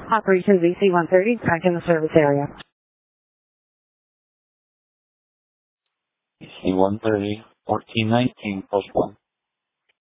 Operation VC-130, back in the service area. VC-130, 1419, post 1.